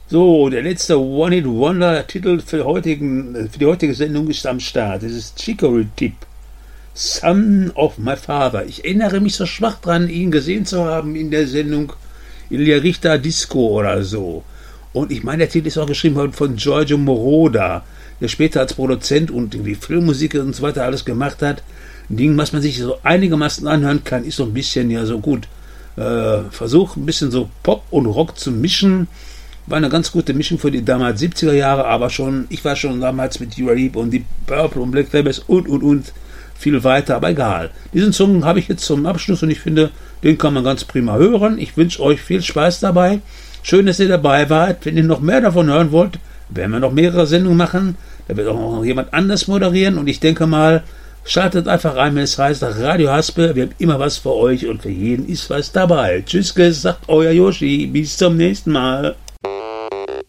So, der letzte One-Hit-Wonder-Titel für die heutige Sendung ist am Start. Das ist Chicory Tip, Son of My Father. Ich erinnere mich so schwach dran, ihn gesehen zu haben in der Sendung Ilja Richter Disco oder so. Und ich meine, der Titel ist auch geschrieben worden von Giorgio Moroder, der später als Produzent und irgendwie Filmmusik und so weiter alles gemacht hat. Ein Ding, was man sich so einigermaßen anhören kann, ist so ein bisschen, ja so gut, versucht ein bisschen so Pop und Rock zu mischen. War eine ganz gute Mischung für die damals 70er Jahre, aber ich war schon damals mit Uriah Heep und die Purple und Black Sabbath und viel weiter, aber egal. Diesen Song habe ich jetzt zum Abschluss und ich finde, den kann man ganz prima hören. Ich wünsche euch viel Spaß dabei. Schön, dass ihr dabei wart. Wenn ihr noch mehr davon hören wollt, werden wir noch mehrere Sendungen machen. Da wird auch noch jemand anders moderieren und ich denke mal, schaltet einfach rein, wenn es heißt Radio Haspe. Wir haben immer was für euch und für jeden ist was dabei. Tschüss, sagt euer Yoshi. Bis zum nächsten Mal.